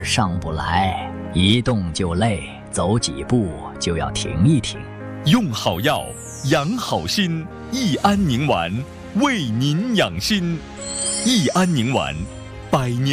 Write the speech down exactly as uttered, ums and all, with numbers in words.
上不来，一动就累，走几步就要停一停。 用好药，养好心，益安宁丸为您养心。益安宁丸，百年